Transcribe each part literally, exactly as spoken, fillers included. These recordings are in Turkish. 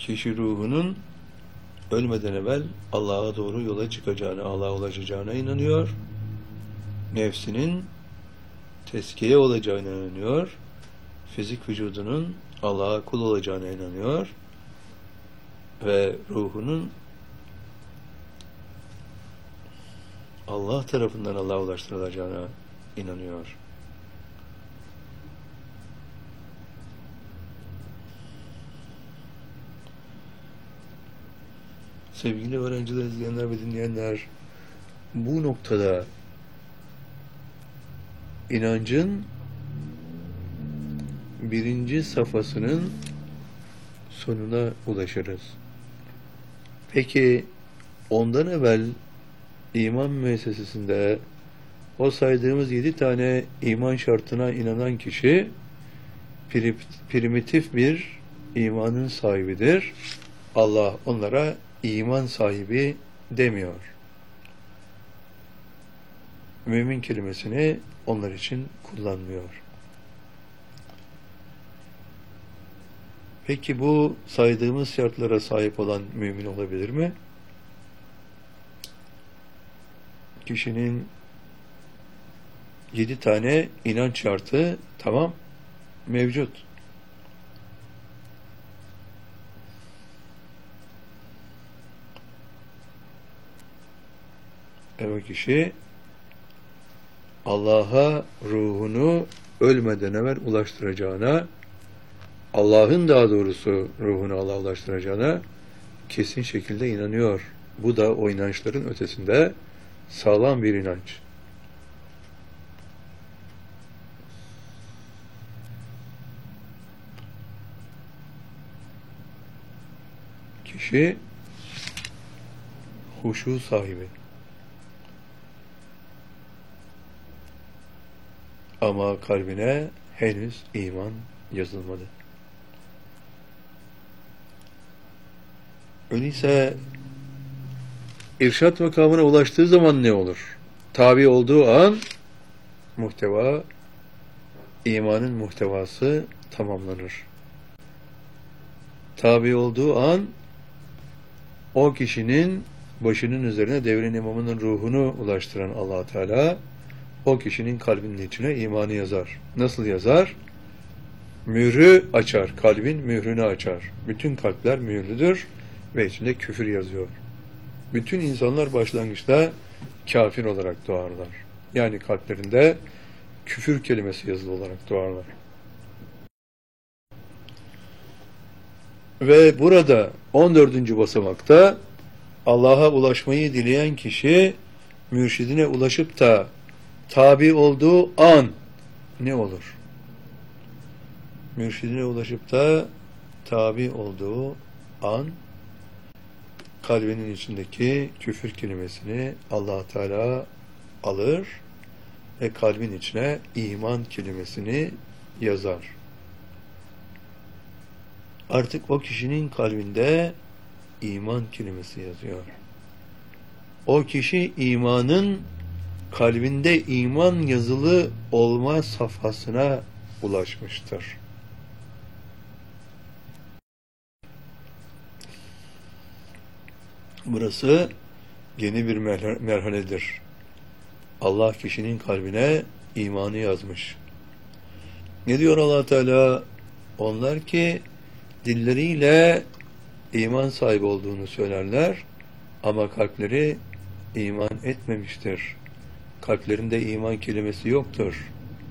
kişi ruhunun ölmeden evvel Allah'a doğru yola çıkacağına, Allah'a ulaşacağına inanıyor. Nefsinin tezkiye olacağına inanıyor. Fizik vücudunun Allah'a kul olacağına inanıyor. Ve ruhunun Allah tarafından Allah'a ulaştırılacağına inanıyor. Sevgili öğrenciler, izleyenler ve dinleyenler, bu noktada inancın birinci safhasının sonuna ulaşırız. Peki ondan evvel iman müessesesinde o saydığımız yedi tane iman şartına inanan kişi primitif bir imanın sahibidir. Allah onlara iman sahibi demiyor. Mümin kelimesini onlar için kullanmıyor. Peki bu saydığımız şartlara sahip olan mümin olabilir mi? Kişinin yedi tane inanç şartı tamam mevcut. O kişi Allah'a ruhunu ölmeden evvel ulaştıracağına, Allah'ın daha doğrusu ruhunu Allah'a ulaştıracağına kesin şekilde inanıyor. Bu da o inançların ötesinde sağlam bir inanç. Kişi huşu sahibi. Ama kalbine henüz iman yazılmadı. Öyleyse irşat makamına ulaştığı zaman ne olur? Tabi olduğu an muhteva, imanın muhtevası tamamlanır. Tabi olduğu an o kişinin başının üzerine devrin imamının ruhunu ulaştıran Allah Teala o kişinin kalbinin içine imanı yazar. Nasıl yazar? Mührü açar. Kalbin mührünü açar. Bütün kalpler mührlüdür ve içinde küfür yazıyor. Bütün insanlar başlangıçta kafir olarak doğarlar. Yani kalplerinde küfür kelimesi yazılı olarak doğarlar. Ve burada on dördüncü basamakta Allah'a ulaşmayı dileyen kişi mürşidine ulaşıp da tabi olduğu an ne olur? Mürşidine ulaşıp da tabi olduğu an kalbinin içindeki küfür kelimesini Allah Teala alır ve kalbin içine iman kelimesini yazar. Artık o kişinin kalbinde iman kelimesi yazıyor. O kişi imanın kalbinde iman yazılı olma safhasına ulaşmıştır. Burası yeni bir merhaledir. Allah kişinin kalbine imanı yazmış. Ne diyor Allah Teala? Onlar ki dilleriyle iman sahibi olduğunu söylerler ama kalpleri iman etmemiştir. Kalplerinde iman kelimesi yoktur.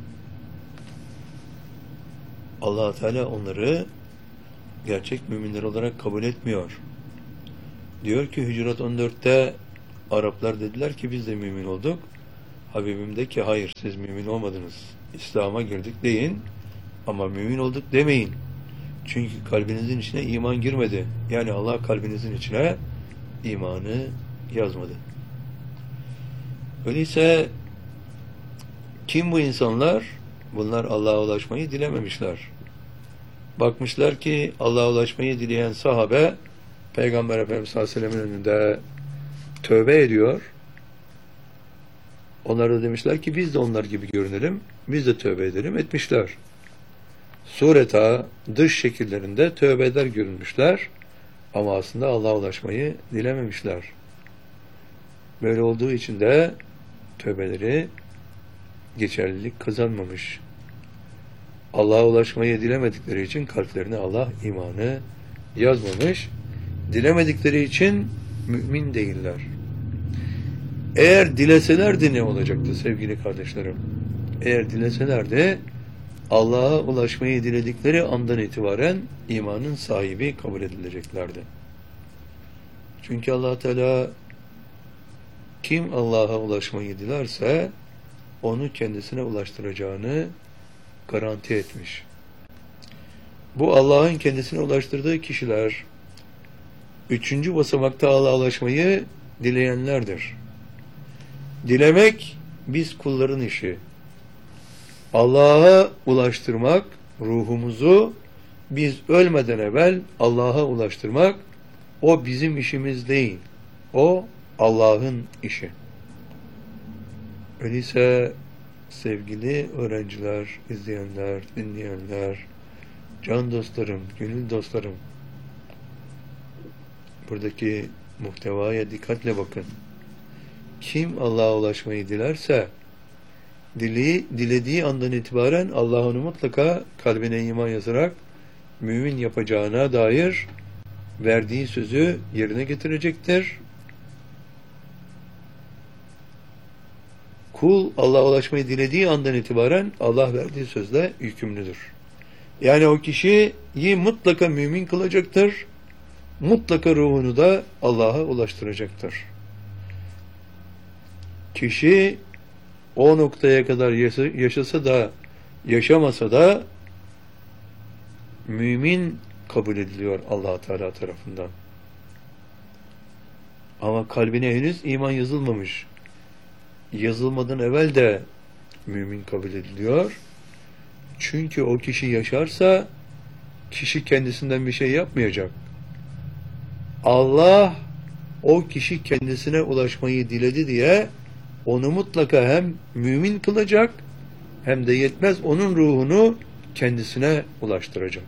Allah Teala onları gerçek müminler olarak kabul etmiyor. Diyor ki Hücurat on dörtte Araplar dediler ki biz de mümin olduk. Habibim de ki hayır siz mümin olmadınız. İslam'a girdik deyin ama mümin olduk demeyin. Çünkü kalbinizin içine iman girmedi. Yani Allah kalbinizin içine imanı yazmadı. Öyleyse kim bu insanlar? Bunlar Allah'a ulaşmayı dilememişler. Bakmışlar ki Allah'a ulaşmayı dileyen sahabe Peygamber Efendimiz sallallahu aleyhi ve sellem'in önünde tövbe ediyor. Onlar da demişler ki biz de onlar gibi görünelim, biz de tövbe edelim, etmişler. Sureta dış şekillerinde tövbe eder görünmüşler Ama aslında Allah'a ulaşmayı dilememişler. Böyle olduğu için de tövbeleri geçerlilik kazanmamış. Allah'a ulaşmayı dilemedikleri için kalplerine Allah imanı yazmamış. Dilemedikleri için mümin değiller. Eğer dileselerdi ne olacaktı sevgili kardeşlerim? Eğer dileselerdi Allah'a ulaşmayı diledikleri andan itibaren imanın sahibi kabul edileceklerdi. Çünkü Allah Teala kim Allah'a ulaşmayı dilerse onu kendisine ulaştıracağını garanti etmiş. Bu Allah'ın kendisine ulaştırdığı kişiler üçüncü basamakta Allah'a ulaşmayı dileyenlerdir. Dilemek biz kulların işi. Allah'a ulaştırmak, ruhumuzu biz ölmeden evvel Allah'a ulaştırmak, o bizim işimiz değil. O Allah'ın işi. Öyleyse sevgili öğrenciler, izleyenler, dinleyenler, can dostlarım, gönül dostlarım, buradaki muhtevaya dikkatle bakın. Kim Allah'a ulaşmayı dilerse, dili, dilediği andan itibaren Allah onu mutlaka kalbine iman yazarak mümin yapacağına dair verdiği sözü yerine getirecektir. Kul Allah'a ulaşmayı dilediği andan itibaren Allah verdiği sözle yükümlüdür. Yani o kişiyi mutlaka mümin kılacaktır. Mutlaka ruhunu da Allah'a ulaştıracaktır. Kişi o noktaya kadar yaşasa da yaşamasa da mümin kabul ediliyor Allah Teala tarafından. Ama kalbine henüz iman yazılmamış. Yazılmadan evvel de mümin kabul ediliyor. Çünkü o kişi yaşarsa kişi kendisinden bir şey yapmayacak. Allah o kişi kendisine ulaşmayı diledi diye onu mutlaka hem mümin kılacak hem de yetmez onun ruhunu kendisine ulaştıracak.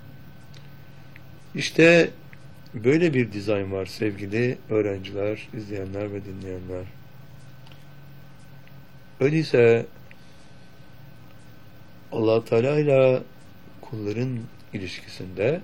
İşte böyle bir dizayn var sevgili öğrenciler, izleyenler ve dinleyenler. Öyleyse Allah Teala ile kulların ilişkisinde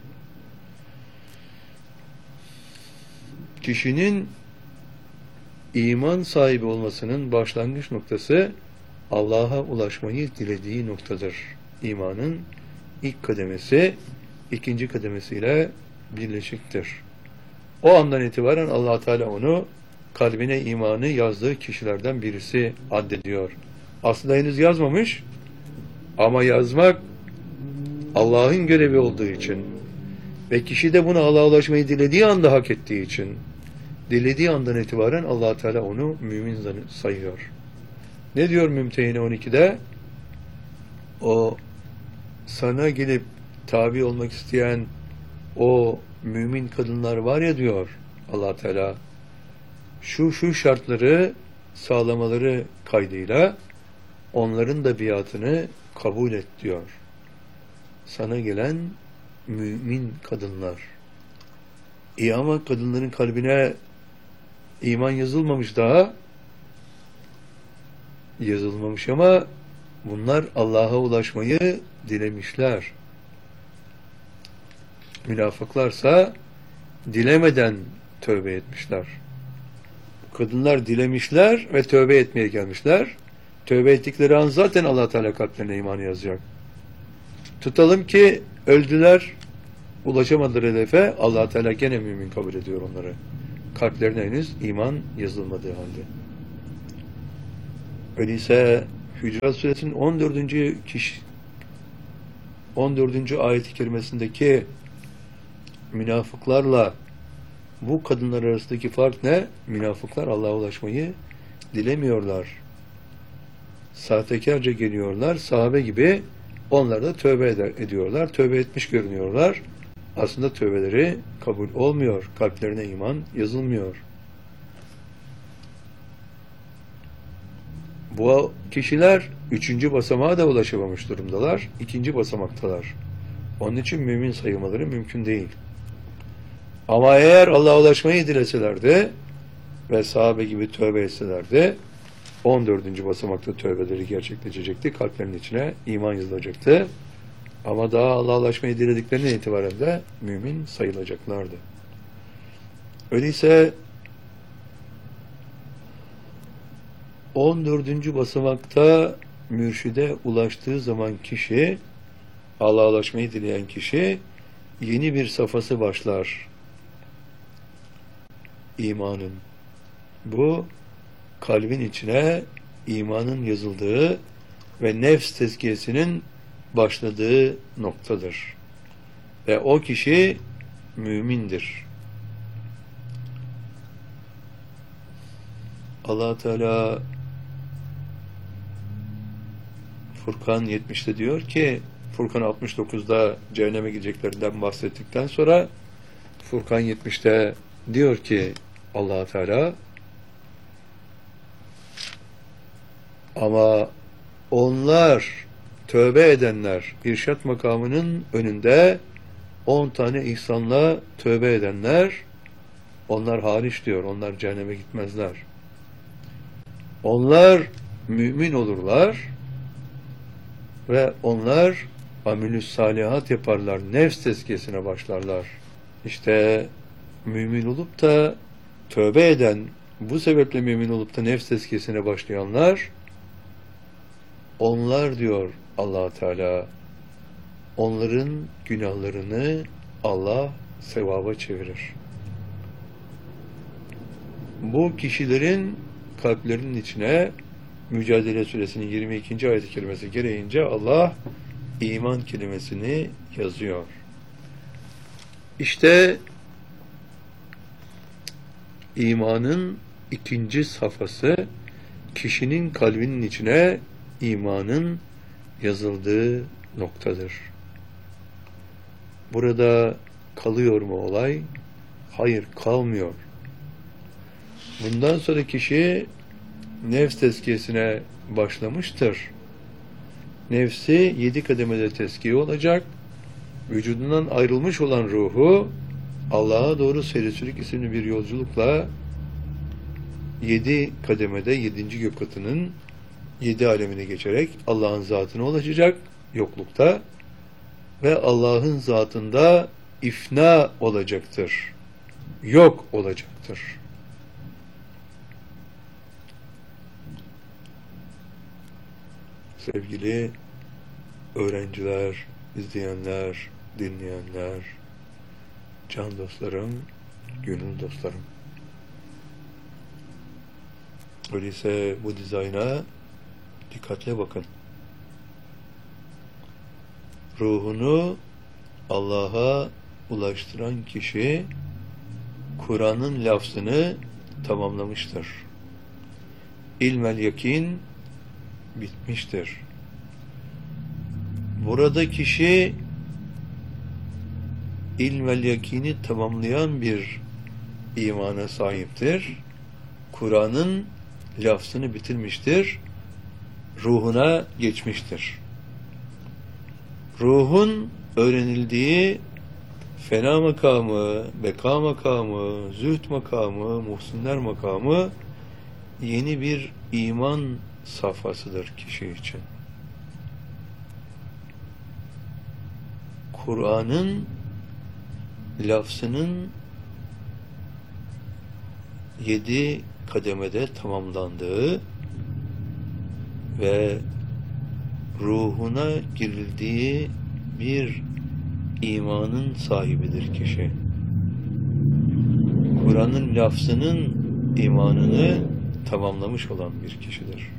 kişinin iman sahibi olmasının başlangıç noktası Allah'a ulaşmayı dilediği noktadır. İmanın ilk kademesi ikinci kademesiyle birleşiktir. O andan itibaren Allah Teala onu kalbine imanı yazdığı kişilerden birisi addediyor. Aslında henüz yazmamış ama yazmak Allah'ın görevi olduğu için ve kişi de buna Allah'a ulaşmayı dilediği anda hak ettiği için dilediği andan itibaren Allah Teala onu mümin sayıyor. Ne diyor Mümtehine on ikide? O sana gelip tabi olmak isteyen o mümin kadınlar var ya diyor Allah Teala, şu şu şartları sağlamaları kaydıyla onların da biatını kabul et diyor. Sana gelen mümin kadınlar. İyi ama kadınların kalbine iman yazılmamış daha. Yazılmamış ama bunlar Allah'a ulaşmayı dilemişler. Münafıklarsa dilemeden tövbe etmişler. Kadınlar dilemişler ve tövbe etmeye gelmişler. Tövbe ettikleri an zaten Allah Teala kalplerine imanı yazacak. Tutalım ki öldüler, ulaşamadılar hedefe, Allah Teala gene mümin kabul ediyor onları. Kalplerine henüz iman yazılmadığı halde. Öyleyse Hücurat Suresinin on dördüncü kişi on dördüncü ayet-i kerimesindeki münafıklarla bu kadınlar arasındaki fark ne? Münafıklar Allah'a ulaşmayı dilemiyorlar. Sahtekarca geliyorlar. Sahabe gibi onlar da tövbe eder, ediyorlar. Tövbe etmiş görünüyorlar. Aslında tövbeleri kabul olmuyor. Kalplerine iman yazılmıyor. Bu kişiler üçüncü basamağa da ulaşamamış durumdalar. İkinci basamaktalar. Onun için mümin sayılmaları mümkün değil. Ama eğer Allah'a ulaşmayı dileselerdi ve sahabe gibi tövbe etselerdi, on dördüncü basamakta tövbeleri gerçekleşecekti. Kalplerinin içine iman yazılacaktı. Ama daha Allah'a ulaşmayı dilediklerine itibaren de mümin sayılacaklardı. Öyleyse on dördüncü basamakta mürşide ulaştığı zaman kişi, Allah'a ulaşmayı dileyen kişi, yeni bir safhası başlar. İmanın. Bu, kalbin içine imanın yazıldığı ve nefs tezkiyesinin başladığı noktadır. Ve o kişi mümindir. Allah Teala Furkan yetmişte diyor ki, Furkan altmış dokuzda cehenneme gideceklerinden bahsettikten sonra Furkan yetmişte diyor ki Allah Teala, ama onlar, tövbe edenler, irşat makamının önünde on tane ihsanla tövbe edenler, onlar hariç diyor, onlar cehenneme gitmezler. Onlar mümin olurlar ve onlar amilü salihat yaparlar, nefs tezkiyesine başlarlar. İşte mümin olup da tövbe eden, bu sebeple mümin olup da nefs tezkiyesine başlayanlar, onlar diyor Allah Teala, onların günahlarını Allah sevaba çevirir. Bu kişilerin kalplerinin içine Mücadele Suresinin yirmi ikinci ayet-i kerimesi gereğince Allah iman kelimesini yazıyor. İşte imanın ikinci safhası, kişinin kalbinin içine imanın yazıldığı noktadır. Burada kalıyor mu olay? Hayır, kalmıyor. Bundan sonra kişi nefs tezkiyesine başlamıştır. Nefsi yedi kademede tezkiye olacak. Vücudundan ayrılmış olan ruhu Allah'a doğru serisülük isimli bir yolculukla yedi kademede yedinci gök katının yedi alemine geçerek Allah'ın zatına ulaşacak yoklukta ve Allah'ın zatında ifna olacaktır. Yok olacaktır. Sevgili öğrenciler, izleyenler, dinleyenler, can dostlarım, gönül dostlarım. Öyleyse bu dizayna dikkatle bakın. Ruhunu Allah'a ulaştıran kişi Kur'an'ın lafzını tamamlamıştır. İlmel yakin bitmiştir. Burada kişi ilmel yakini tamamlayan bir imana sahiptir. Kur'an'ın lafzını bitirmiştir. Ruhuna geçmiştir. Ruhun öğrenildiği fena makamı, beka makamı, zühd makamı, muhsinler makamı yeni bir iman safhasıdır kişi için. Kur'an'ın lafzının yedi kademede tamamlandığı ve ruhuna girildiği bir imanın sahibidir kişi. Kur'an'ın lafzının imanını tamamlamış olan bir kişidir.